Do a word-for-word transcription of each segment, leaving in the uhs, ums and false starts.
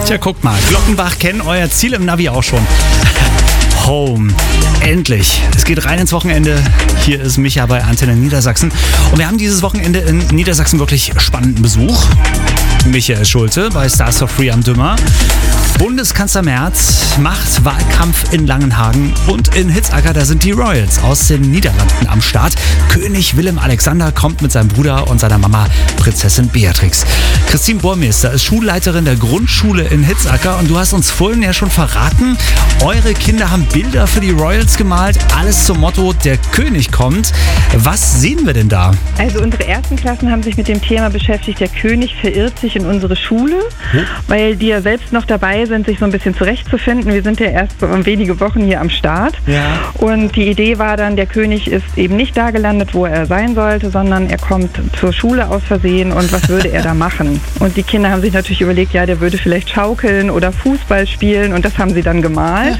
Tja, guckt mal, Glockenbach kennen euer Ziel im Navi auch schon. Home. Endlich. Es geht rein ins Wochenende. Hier ist Micha bei Antenne Niedersachsen. Und wir haben dieses Wochenende in Niedersachsen wirklich spannenden Besuch. Michael Schulte bei Stars for Free am Dümmer. Bundeskanzler Merz macht Wahlkampf in Langenhagen und in Hitzacker, da sind die Royals aus den Niederlanden am Start. König Willem Alexander kommt mit seinem Bruder und seiner Mama Prinzessin Beatrix. Christine Burmeister ist Schulleiterin der Grundschule in Hitzacker und du hast uns vorhin ja schon verraten, eure Kinder haben Bilder für die Royals gemalt, alles zum Motto, der König kommt. Was sehen wir denn da? Also unsere ersten Klassen haben sich mit dem Thema beschäftigt, der König verirrt sich in unsere Schule, oh. weil die ja selbst noch dabei sind, sich so ein bisschen zurechtzufinden. Wir sind ja erst so wenige Wochen hier am Start. Ja. Und die Idee war dann, der König ist eben nicht da gelandet, wo er sein sollte, sondern er kommt zur Schule aus Versehen und was würde er da machen? Und die Kinder haben sich natürlich überlegt, ja, der würde vielleicht schaukeln oder Fußball spielen und das haben sie dann gemalt.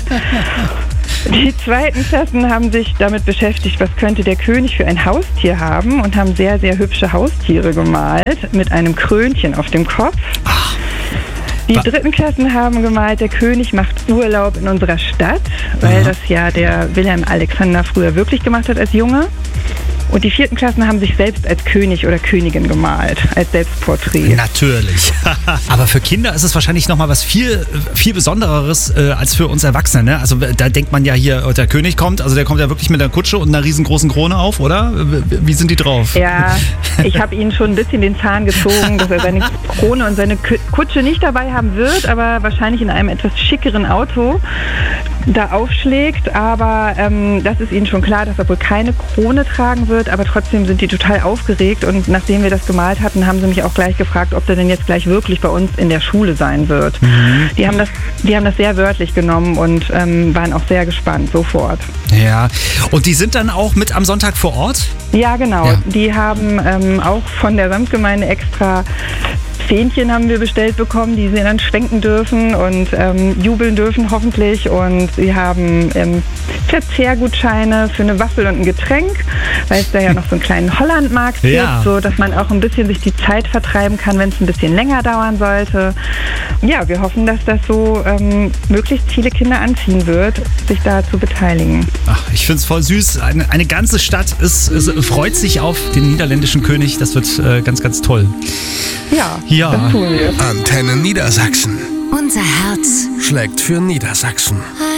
Die zweiten Klassen haben sich damit beschäftigt, was könnte der König für ein Haustier haben und haben sehr, sehr hübsche Haustiere gemalt mit einem Krönchen auf dem Kopf. Ach. Die dritten Klassen haben gemalt, der König macht Urlaub in unserer Stadt, weil ja. das ja der Wilhelm Alexander früher wirklich gemacht hat als Junge. Und die vierten Klassen haben sich selbst als König oder Königin gemalt, als Selbstporträt. Natürlich. Aber für Kinder ist es wahrscheinlich nochmal was viel, viel Besondereres äh, als für uns Erwachsene. Ne? Also da denkt man ja hier, der König kommt, also der kommt ja wirklich mit einer Kutsche und einer riesengroßen Krone auf, oder? Wie sind die drauf? Ja, ich habe ihnen schon ein bisschen den Zahn gezogen, dass er seine Krone und seine Kutsche nicht dabei haben wird, aber wahrscheinlich in einem etwas schickeren Auto da aufschlägt. Aber ähm, das ist ihnen schon klar, dass er wohl keine Krone tragen wird. Aber trotzdem sind die total aufgeregt und nachdem wir das gemalt hatten, haben sie mich auch gleich gefragt, ob der denn jetzt gleich wirklich bei uns in der Schule sein wird. Mhm. Die haben das, die haben das sehr wörtlich genommen und ähm, waren auch sehr gespannt, sofort. Ja, und die sind dann auch mit am Sonntag vor Ort? Ja, genau. Ja. Die haben ähm, auch von der Samtgemeinde extra Fähnchen haben wir bestellt bekommen, die sie dann schwenken dürfen und ähm, jubeln dürfen hoffentlich. Und sie haben ähm, Verzehrgutscheine für eine Waffel und ein Getränk, weil es da ja noch so einen kleinen Hollandmarkt gibt, ja. so dass man auch ein bisschen sich die Zeit vertreiben kann, wenn es ein bisschen länger dauern sollte. Ja, wir hoffen, dass das so ähm, möglichst viele Kinder anziehen wird, sich da zu beteiligen. Ach, ich finde es voll süß. Eine, eine ganze Stadt ist, ist, freut sich auf den niederländischen König. Das wird äh, ganz, ganz toll. Ja, ja. Das tun wir. Antenne Niedersachsen. Unser Herz schlägt für Niedersachsen.